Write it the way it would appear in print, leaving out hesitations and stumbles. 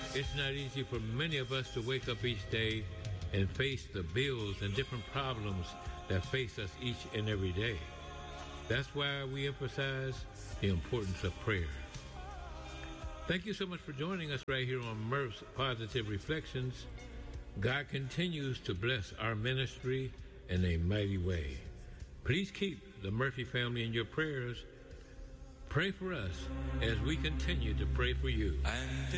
It's not easy for many of us to wake up each day and face the bills and different problems that face us each and every day. That's why we emphasize the importance of prayer. Thank you so much for joining us right here on Murph's Positive Reflections. God continues to bless our ministry in a mighty way. Please keep the Murphy family in your prayers. Pray for us as we continue to pray for you. And